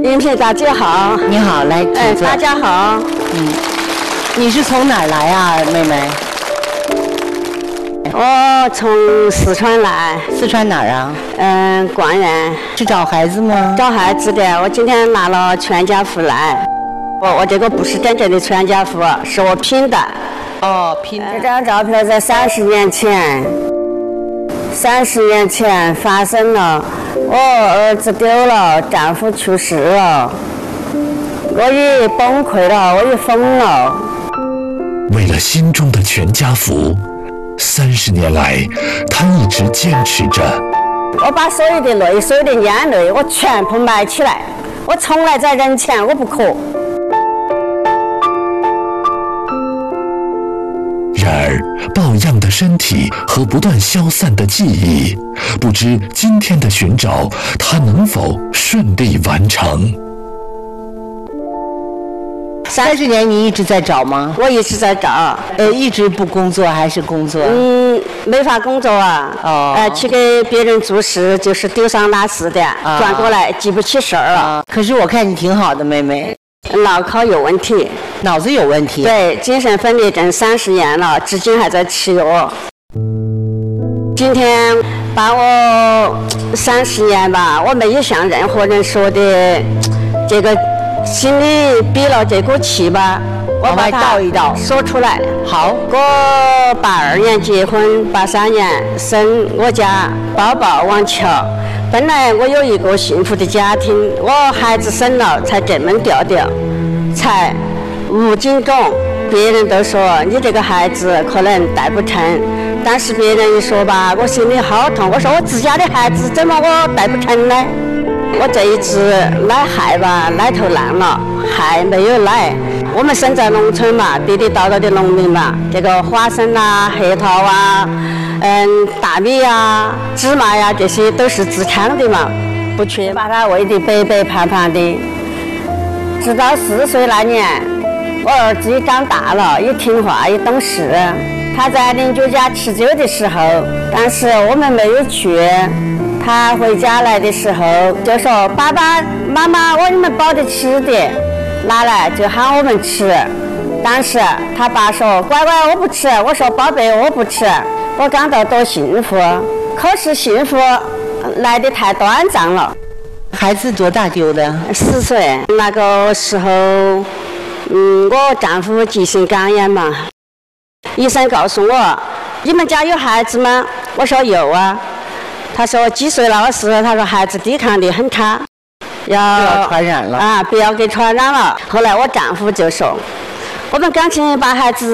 应聘大姐好。 你好，来请坐。 大家好。 你是从哪儿来啊，妹妹？ 我从四川来。 四川哪儿啊？ 广元。 是找孩子吗？ 找孩子的，我今天拿了全家福来。我这个不是真正的全家福，是我拼的。 哦，拼的。 这张照片在30年前。30年前发生了，我儿子丢了，丈夫去世了，我也崩溃了，我也疯了。 为了心中的全家福，30年来，他一直坚持着。 我把所有的泪、所有的眼泪，我全部埋起来，我从来在人前我不哭。 然而，抱恙的身体和不断消散的记忆，不知今天的寻找，他能否顺利完成 ？30年你一直在找吗？ 我一直在找。 一直不工作还是工作？ 没法工作啊。去给别人做事就是丢三落四的，转过来记不起事儿了。 可是我看你挺好的，妹妹。 脑壳有问题。 脑子有问题？ 对，精神分裂症30年了，至今还在吃药。今天把我30年吧，我没有向任何人说的这个心里憋了这股气吧，我把它倒一倒说出来。 好， 我82年结婚，83年生我家宝宝王乔。本来我有一个幸福的家庭，我孩子生了才正门调调，才无惊动。别人都说你这个孩子可能带不成，但是别人一说吧，我心里好痛。我说我自家的孩子怎么我带不成呢？我这一次奶害吧，奶头烂了，害没有奶。我们生在农村嘛，地地道道的农民嘛，这个花生啊、黑桃啊、大米呀、芝麻呀，这些都是自产的嘛，不缺。把他喂得白白胖胖的，直到4岁那年，我儿子也长大了，也听话，也懂事。他在邻居家吃酒的时候，但是我们没有去。他回家来的时候就说：“爸爸妈妈，我给你们包的吃的，拿来就喊我们吃。”但是他爸说：“乖乖，我不吃。”我说：“宝贝，我不吃。”我感到多幸福，可是幸福来得太短暂了。 孩子多大丢的 ？10岁。那个时候，我丈夫急性肝炎嘛，医生告诉我：“你们家有孩子吗？”我说：“有啊。”他说几岁了？20。他说孩子抵抗力很差， 要传染了啊，不要给传染了。后来我丈夫就说，我们赶紧把孩子